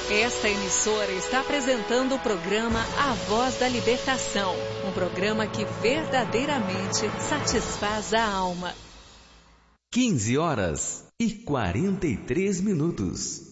Esta emissora está apresentando o programa A Voz da Libertação, um programa que verdadeiramente satisfaz a alma. 15 horas e 43 minutos.